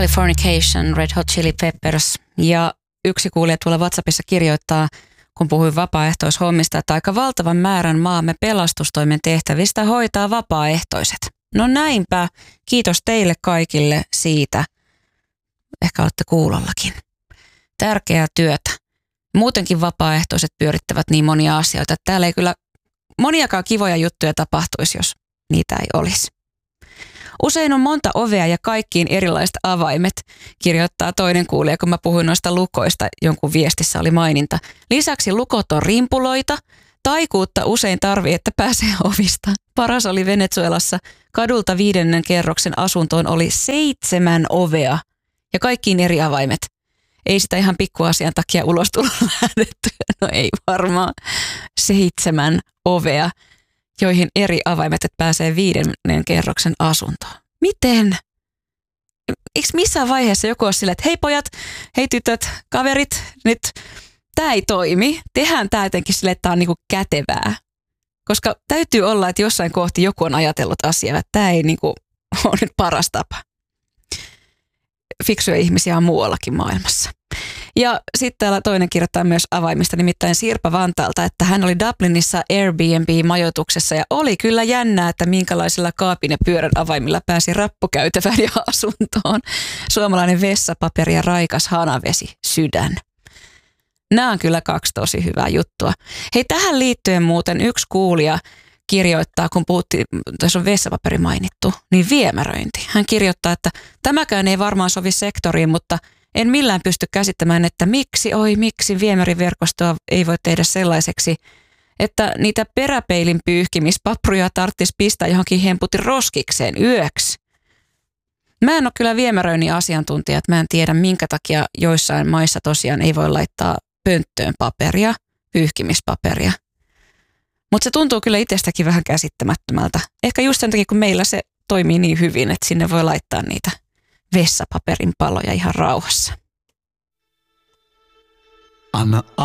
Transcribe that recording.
Californication, Red Hot Chili Peppers. Ja yksi kuulija tuolla WhatsAppissa kirjoittaa, kun puhuin vapaaehtoishommista, että aika valtavan määrän maamme pelastustoimen tehtävistä hoitaa vapaaehtoiset. No näinpä, kiitos teille kaikille siitä. Ehkä olette kuulollakin. Tärkeää työtä. Muutenkin vapaaehtoiset pyörittävät niin monia asioita, että täällä ei kyllä moniakaan kivoja juttuja tapahtuisi, jos niitä ei olisi. Usein on monta ovea ja kaikkiin erilaiset avaimet, kirjoittaa toinen kuulija, kun mä puhuin noista lukoista, jonkun viestissä oli maininta. Lisäksi lukot on rimpuloita, taikuutta usein tarvii, että pääsee ovista. Paras oli Venezuelassa, kadulta 5. kerroksen asuntoon oli 7 ovea ja kaikkiin eri avaimet. Ei sitä ihan pikkuasian takia ulos tulla lähdetty, no ei varmaan. 7 ovea, joihin eri avaimet, että pääsee 5. kerroksen asuntoon. Miten? Eikö missään vaiheessa joku ole silleen, että hei pojat, hei tytöt, kaverit, nyt tämä ei toimi. Tehdään tämä jotenkin silleen, että tämä on niinku kätevää. Koska täytyy olla, että jossain kohti joku on ajatellut asiaa, että tämä ei niinku ole nyt paras tapa. Fiksuja ihmisiä on muuallakin maailmassa. Ja sitten täällä toinen kirjoittaa myös avaimista, nimittäin Sirpa Vantaalta, että hän oli Dublinissa Airbnb-majoituksessa ja oli kyllä jännää, että minkälaisilla kaapin ja pyörän avaimilla pääsi rappukäytävään ja asuntoon. Suomalainen vessapaperi ja raikas hanavesi, sydän. Nämä on kyllä 2 tosi hyvää juttua. Hei, tähän liittyen muuten yksi kuulija kirjoittaa, kun puhuttiin, tässä on vessapaperi mainittu, niin viemäröinti. Hän kirjoittaa, että tämäkään ei varmaan sovi sektoriin, mutta en millään pysty käsittämään, että miksi viemäriverkostoa ei voi tehdä sellaiseksi, että niitä peräpeilin pyyhkimispapruja tarvitsisi pistää johonkin hemputin roskikseen yöksi. Mä en ole kyllä viemäröinnin asiantuntija, että mä en tiedä minkä takia joissain maissa tosiaan ei voi laittaa pönttöön paperia, pyyhkimispaperia. Mutta se tuntuu kyllä itsestäkin vähän käsittämättömältä. Ehkä just sen takia, kun meillä se toimii niin hyvin, että sinne voi laittaa niitä vessapaperin paloja ihan rauhassa. Anna